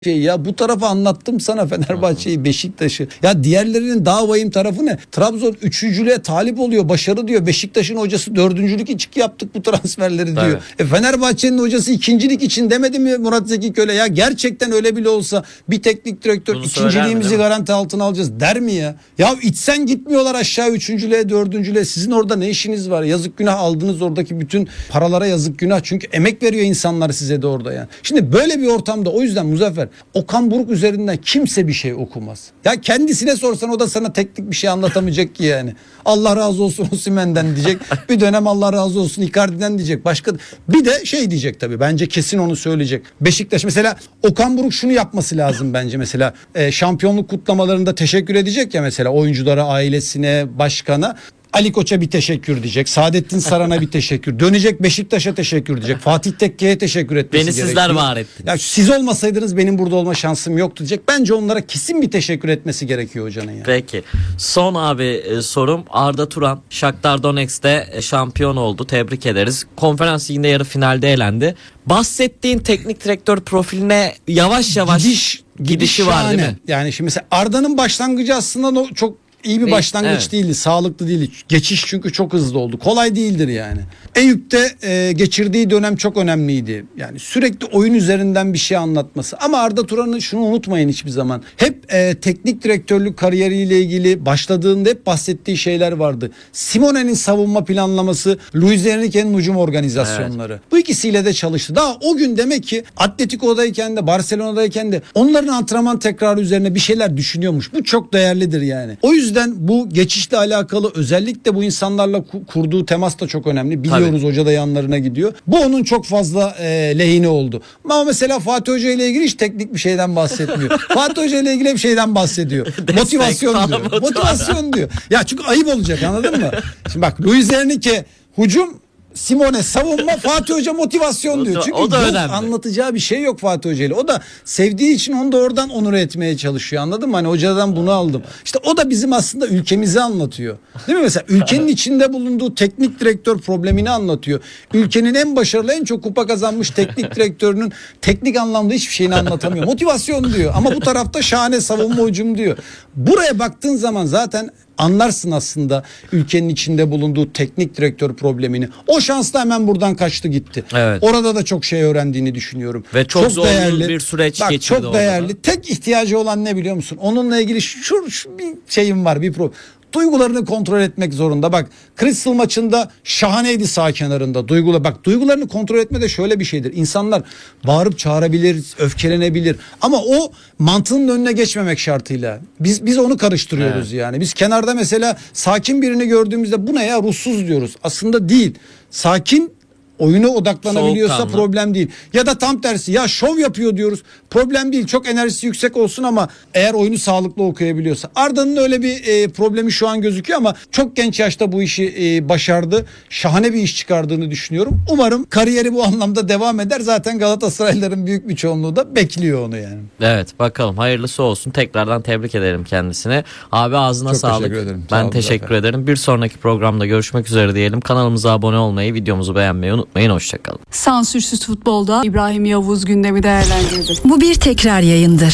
ya bu tarafı anlattım sana, Fenerbahçe'yi, Beşiktaş'ı. Ya diğerlerinin daha vahim tarafı ne? Trabzon üçüncülüğe talip oluyor, başarı diyor. Beşiktaş'ın hocası dördüncülük için yaptık bu transferleri diyor. Fenerbahçe'nin hocası ikincilik için demedi mi Murat Zeki Köle? Ya gerçekten öyle bile olsa bir teknik direktör bunu ikinciliğimizi garanti altına alacağız der mi ya? Ya içsen gitmiyorlar aşağı üçüncülüğe, dördüncülüğe. Sizin orada ne işiniz var? Yazık günah, aldınız oradaki bütün paralara yazık günah. Çünkü emek veriyor insanlar size de orada yani. Şimdi böyle bir ortamda, o yüzden Muzaffer, Okan Buruk üzerinden kimse bir şey okumaz. Ya kendisine sorsan o da sana teknik bir şey anlatamayacak ki yani. Allah razı olsun Osimhen'den diyecek. Bir dönem Allah razı olsun Icardi'den diyecek. Başka bir de şey diyecek tabii. Bence kesin onu söyleyecek. Beşiktaş mesela, Okan Buruk şunu yapması lazım bence mesela. Şampiyonluk kutlamalarında teşekkür edecek ya mesela oyunculara, ailesine, başkana. Ali Koç'a bir teşekkür diyecek. Saadettin Saran'a bir teşekkür. Dönecek Beşiktaş'a teşekkür diyecek. Fatih Tekke'ye teşekkür etmesi gerekiyor. Beni sizler var ettiniz. Ya siz olmasaydınız benim burada olma şansım yoktu diyecek. Bence onlara kesin bir teşekkür etmesi gerekiyor hocanın yani. Peki. Son abi sorum, Arda Turan Shakhtar Donetsk'te şampiyon oldu. Tebrik ederiz. Konferans liginde yarı finalde elendi. Bahsettiğin teknik direktör profiline yavaş yavaş gidişi var değil mi? Yani şimdi mesela Arda'nın başlangıcı aslında çok İyi bir başlangıç değildi. Sağlıklı değildi. Geçiş çünkü çok hızlı oldu. Kolay değildir yani. Eyüp'te geçirdiği dönem çok önemliydi. Yani sürekli oyun üzerinden bir şey anlatması. Ama Arda Turan'ın şunu unutmayın hiçbir zaman. Hep teknik direktörlük kariyeriyle ilgili başladığında hep bahsettiği şeyler vardı. Simone'nin savunma planlaması, Luis Enrique'nin hücum organizasyonları. Evet. Bu ikisiyle de çalıştı. Daha o gün demek ki Atletico'dayken de Barcelona'dayken de onların antrenman tekrarı üzerine bir şeyler düşünüyormuş. Bu çok değerlidir yani. O yüzden bu geçişle alakalı özellikle bu insanlarla kurduğu temas da çok önemli. Biliyoruz, hoca da yanlarına gidiyor. Bu onun çok fazla lehine oldu. Ama mesela Fatih Hoca ile ilgili hiç teknik bir şeyden bahsetmiyor. Fatih Hoca ile ilgili bir şeyden bahsediyor. Motivasyon diyor. Motivasyon diyor. Ya çünkü ayıp olacak, anladın mı? Şimdi bak, Luis Enrique hücum, Simone savunma, Fatih Hoca motivasyon diyor. Çünkü o da önemli. Anlatacağı bir şey yok Fatih Hoca ile. O da sevdiği için onu da oradan onur etmeye çalışıyor, anladın mı? Hani hocadan bunu aldım. İşte o da bizim aslında ülkemizi anlatıyor. Değil mi mesela? Ülkenin içinde bulunduğu teknik direktör problemini anlatıyor. Ülkenin en başarılı, en çok kupa kazanmış teknik direktörünün teknik anlamda hiçbir şeyini anlatamıyor. Motivasyon diyor ama bu tarafta şahane savunma, hücum diyor. Buraya baktığın zaman zaten anlarsın aslında ülkenin içinde bulunduğu teknik direktör problemini. O şans da hemen buradan kaçtı gitti. Evet. Orada da çok şey öğrendiğini düşünüyorum. Ve çok zorlu değerli bir süreç geçirdi. Çok değerli. Da. Tek ihtiyacı olan ne biliyor musun? Onunla ilgili şu bir şeyim var, bir problem. Duygularını kontrol etmek zorunda. Bak, Crystal maçında şahaneydi sağ kenarında. Duygularını kontrol etme de şöyle bir şeydir. İnsanlar bağırıp çağırabilir, öfkelenebilir. Ama o mantığın önüne geçmemek şartıyla. Biz onu karıştırıyoruz yani. Biz kenarda mesela sakin birini gördüğümüzde bu ne ya, ruhsuz diyoruz. Aslında değil. Sakin, oyuna odaklanabiliyorsa problem değil. Ya da tam tersi, ya şov yapıyor diyoruz. Problem değil. Çok enerjisi yüksek olsun ama eğer oyunu sağlıklı okuyabiliyorsa. Arda'nın öyle bir problemi şu an gözüküyor ama çok genç yaşta bu işi başardı. Şahane bir iş çıkardığını düşünüyorum. Umarım kariyeri bu anlamda devam eder. Zaten Galatasaraylıların büyük bir çoğunluğu da bekliyor onu yani. Evet, bakalım hayırlısı olsun. Tekrardan tebrik ederim kendisine. Abi ağzına çok sağlık. Teşekkür ederim. Ben teşekkür ederim. Bir sonraki programda görüşmek üzere diyelim. Kanalımıza abone olmayı, videomuzu beğenmeyi unutmayın. Hoşçakalın. Sansürsüz futbolda İbrahim Yavuz gündemi değerlendirdi. Bu bir tekrar yayındır.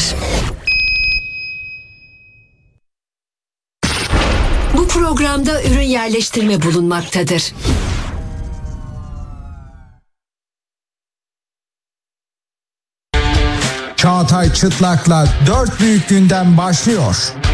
Bu programda ürün yerleştirme bulunmaktadır. Çağatay Çıtlak'la 4 büyük gündem başlıyor.